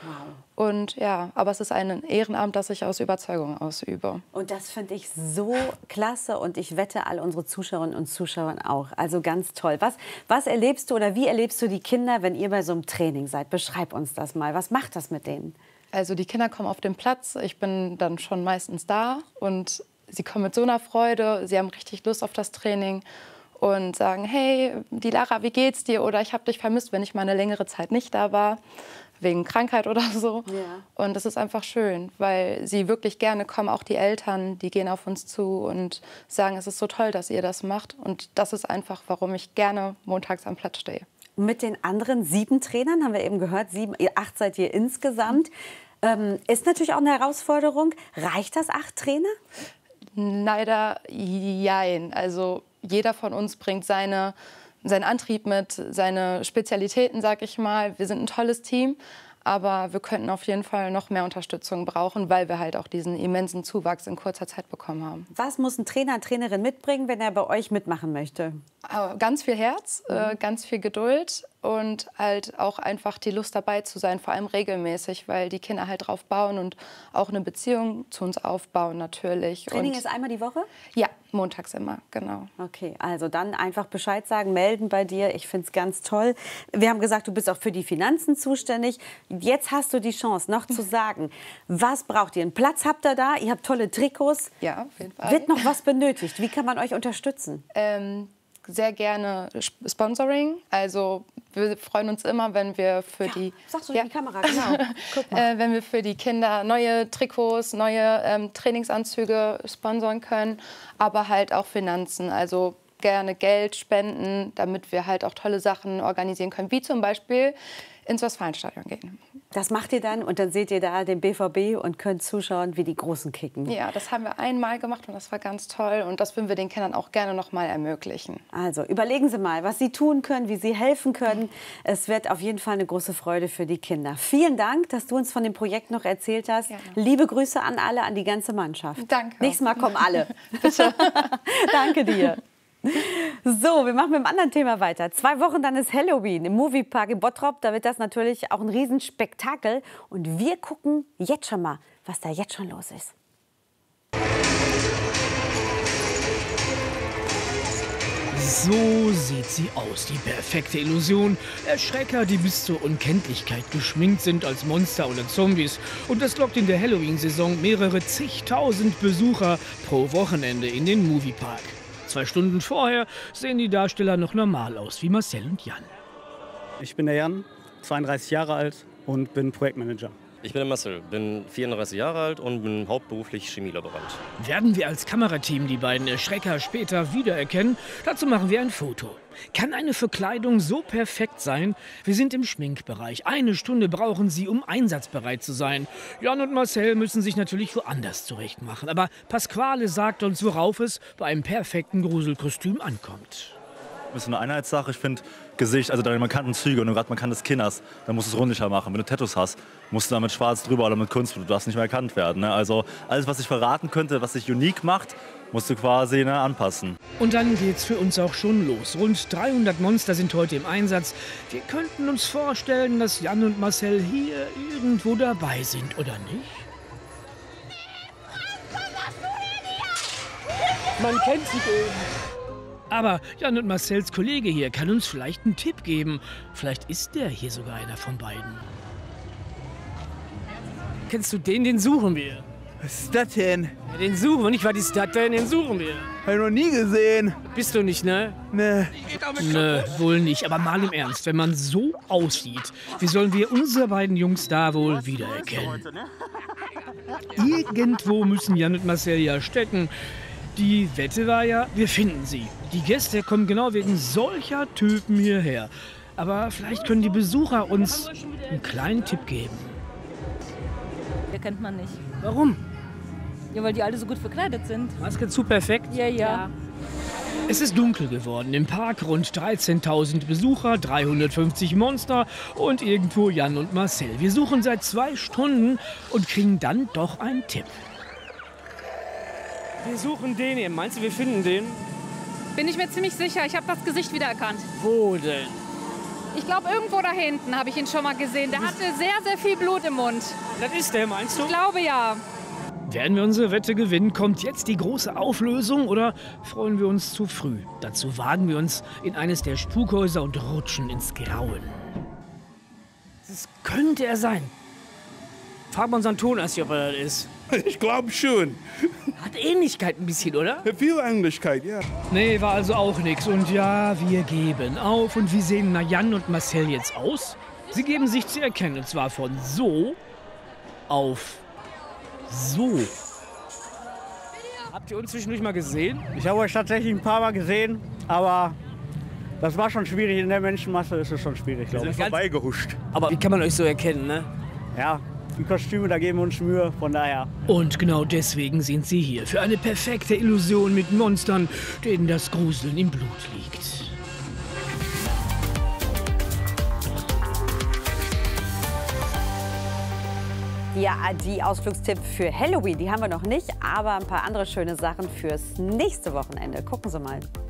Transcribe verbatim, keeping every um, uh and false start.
Wow. Und ja, aber es ist ein Ehrenamt, das ich aus Überzeugung ausübe. Und das finde ich so klasse und ich wette, all unsere Zuschauerinnen und Zuschauer auch. Also ganz toll. Was, was erlebst du oder wie erlebst du die Kinder, wenn ihr bei so einem Training seid? Beschreib uns das mal. Was macht das mit denen? Also die Kinder kommen auf den Platz, ich bin dann schon meistens da und sie kommen mit so einer Freude, sie haben richtig Lust auf das Training und sagen, hey, die Lara, wie geht's dir? Oder ich habe dich vermisst, wenn ich mal eine längere Zeit nicht da war, wegen Krankheit oder so. Ja. Und das ist einfach schön, weil sie wirklich gerne kommen, auch die Eltern, die gehen auf uns zu und sagen, es ist so toll, dass ihr das macht. Und das ist einfach, warum ich gerne montags am Platz stehe. Mit den anderen sieben Trainern, haben wir eben gehört, sieben, acht seid ihr insgesamt. Ähm, ist natürlich auch eine Herausforderung. Reicht das, acht Trainer? Leider jein. Also jeder von uns bringt seine, seinen Antrieb mit, seine Spezialitäten, sag ich mal. Wir sind ein tolles Team, aber wir könnten auf jeden Fall noch mehr Unterstützung brauchen, weil wir halt auch diesen immensen Zuwachs in kurzer Zeit bekommen haben. Was muss ein Trainer, Trainerin mitbringen, wenn er bei euch mitmachen möchte? Ganz viel Herz, mhm. äh, ganz viel Geduld und halt auch einfach die Lust dabei zu sein, vor allem regelmäßig, weil die Kinder halt drauf bauen und auch eine Beziehung zu uns aufbauen natürlich. Training und ist einmal die Woche? Ja, montags immer, genau. Okay, also dann einfach Bescheid sagen, melden bei dir. Ich finde es ganz toll. Wir haben gesagt, du bist auch für die Finanzen zuständig. Jetzt hast du die Chance, noch zu sagen, was braucht ihr? Einen Platz habt ihr da? Ihr habt tolle Trikots. Ja, auf jeden Fall. Wird noch was benötigt? Wie kann man euch unterstützen? Ähm, sehr gerne Sponsoring. Also wir freuen uns immer, wenn wir für ja, die sagst du ja. in die Kamera, genau. Guck mal. äh, wenn wir für die Kinder neue Trikots, neue ähm, Trainingsanzüge sponsern können, aber halt auch Finanzen. Also gerne Geld spenden, damit wir halt auch tolle Sachen organisieren können, wie zum Beispiel ins Westfalenstadion gehen. Das macht ihr dann und dann seht ihr da den B V B und könnt zuschauen, wie die Großen kicken. Ja, das haben wir einmal gemacht und das war ganz toll und das würden wir den Kindern auch gerne noch mal ermöglichen. Also überlegen Sie mal, was Sie tun können, wie Sie helfen können. Es wird auf jeden Fall eine große Freude für die Kinder. Vielen Dank, dass du uns von dem Projekt noch erzählt hast. Gerne. Liebe Grüße an alle, an die ganze Mannschaft. Danke. Nächstes Mal kommen alle. Bitte. Danke dir. So, wir machen mit einem anderen Thema weiter. Zwei Wochen dann ist Halloween im Moviepark in Bottrop. Da wird das natürlich auch ein Riesenspektakel. Und wir gucken jetzt schon mal, was da jetzt schon los ist. So sieht sie aus, die perfekte Illusion. Erschrecker, die bis zur Unkenntlichkeit geschminkt sind als Monster oder Zombies. Und das lockt in der Halloween-Saison mehrere zigtausend Besucher pro Wochenende in den Moviepark. Zwei Stunden vorher sehen die Darsteller noch normal aus, wie Marcel und Jan. Ich bin der Jan, zweiunddreißig Jahre alt und bin Projektmanager. Ich bin der Marcel, bin vierunddreißig Jahre alt und bin hauptberuflich Chemielaborant. Werden wir als Kamerateam die beiden Erschrecker später wiedererkennen? Dazu machen wir ein Foto. Kann eine Verkleidung so perfekt sein? Wir sind im Schminkbereich. Eine Stunde brauchen sie, um einsatzbereit zu sein. Jan und Marcel müssen sich natürlich woanders zurechtmachen. Aber Pasquale sagt uns, worauf es bei einem perfekten Gruselkostüm ankommt. Das ist eine Einheitssache. Ich finde, Gesicht, also deine markanten Züge, und gerade markantes Kinn hast, dann musst du es rundlicher machen. Wenn du Tattoos hast, musst du damit schwarz drüber oder mit Kunst, du darfst nicht mehr erkannt werden. Ne? Also alles, was ich verraten könnte, was dich unique macht, musst du quasi ne, anpassen. Und dann geht's für uns auch schon los. Rund dreihundert Monster sind heute im Einsatz. Wir könnten uns vorstellen, dass Jan und Marcel hier irgendwo dabei sind, oder nicht? Man kennt sich eben. Aber Jan und Marcels Kollege hier kann uns vielleicht einen Tipp geben. Vielleicht ist der hier sogar einer von beiden. Kennst du den? Den suchen wir. Was ist das denn? Ja, den suchen wir nicht. Was ist das denn? Den suchen wir. Hab ich noch nie gesehen. Bist du nicht, ne? Ne. Nö, wohl nicht. Aber mal im Ernst, wenn man so aussieht, wie sollen wir unsere beiden Jungs da wohl wiedererkennen? Irgendwo müssen Jan und Marcel ja stecken. Die Wette war ja, wir finden sie. Die Gäste kommen genau wegen solcher Typen hierher. Aber vielleicht können die Besucher uns einen kleinen Tipp geben. Der kennt man nicht. Warum? Ja, weil die alle so gut verkleidet sind. Maske zu perfekt? Ja, ja. ja. Es ist dunkel geworden. Im Park rund dreizehntausend Besucher, dreihundertfünfzig Monster und irgendwo Jan und Marcel. Wir suchen seit zwei Stunden und kriegen dann doch einen Tipp. Wir suchen den hier. Meinst du, wir finden den? Bin ich mir ziemlich sicher. Ich habe das Gesicht wiedererkannt. Wo denn? Ich glaube, irgendwo da hinten habe ich ihn schon mal gesehen. Der hatte sehr, sehr viel Blut im Mund. Das ist der, meinst du? Ich glaube, ja. Werden wir unsere Wette gewinnen, kommt jetzt die große Auflösung oder freuen wir uns zu früh? Dazu wagen wir uns in eines der Spukhäuser und rutschen ins Grauen. Das könnte er sein. Frag mal unseren Tonassi, ob er das ist. Ich glaube schon. Hat Ähnlichkeit ein bisschen, oder? Viel Ähnlichkeit, ja. Nee, war also auch nix. Und ja, wir geben auf. Und wie sehen Marianne und Marcel jetzt aus? Sie geben sich zu erkennen. Und zwar von so auf so. Habt ihr uns zwischendurch mal gesehen? Ich habe euch tatsächlich ein paar Mal gesehen, aber das war schon schwierig. In der Menschenmasse ist es schon schwierig, glaube ich. Vorbeigehuscht. Aber wie kann man euch so erkennen, ne? Ja, die Kostüme, da geben wir uns Mühe, von daher. Und genau deswegen sind sie hier. Für eine perfekte Illusion mit Monstern, denen das Gruseln im Blut liegt. Ja, die Ausflugstipp für Halloween, die haben wir noch nicht, aber ein paar andere schöne Sachen fürs nächste Wochenende. Gucken Sie mal.